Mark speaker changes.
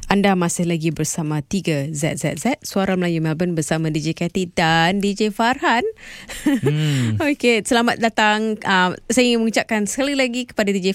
Speaker 1: Anda masih lagi bersama 3ZZZ, Suara Melayu Melbourne bersama DJ Kathy dan DJ Farhan. Okey, selamat datang. Saya ingin mengucapkan sekali lagi kepada DJ